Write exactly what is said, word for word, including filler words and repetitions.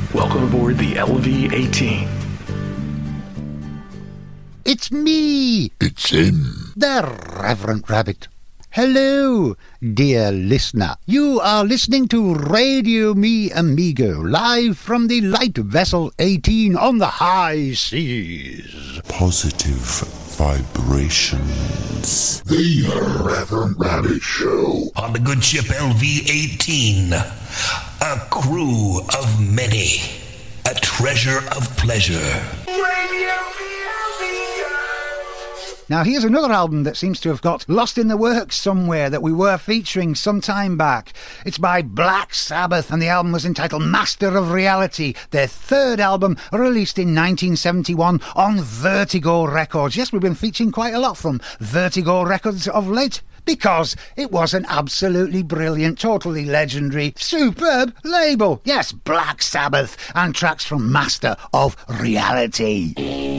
Welcome aboard the L V eighteen. It's me. It's him. The Reverend Rabbit. Hello, dear listener. You are listening to Radio Me Amigo, live from the Light Vessel eighteen on the high seas. Positive vibrations. The Reverend Rabbit Show. On the good ship L V eighteen, a crew of many, a treasure of pleasure. Radio Now, here's another album that seems to have got lost in the works somewhere that we were featuring some time back. It's by Black Sabbath, and the album was entitled Master of Reality, their third album, released in nineteen seventy-one on Vertigo Records. Yes, we've been featuring quite a lot from Vertigo Records of late, because it was an absolutely brilliant, totally legendary, superb label. Yes, Black Sabbath, and tracks from Master of Reality.